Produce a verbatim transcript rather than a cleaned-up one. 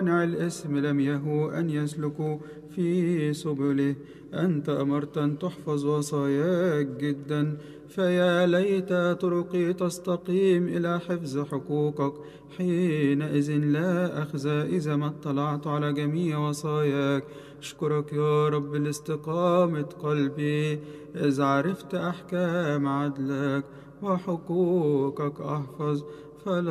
صانع الإثم لم يهوا أن يسلكوا في سبله. أنت أمرت أن تحفظ وصاياك جدا، فيا ليت طرقي تستقيم إلى حفظ حقوقك. حينئذ لا أخزى إذا ما اطلعت على جميع وصاياك. أشكرك يا رب لاستقامة قلبي، إذ عرفت أحكام عدلك وحقوقك أحفظ. فلا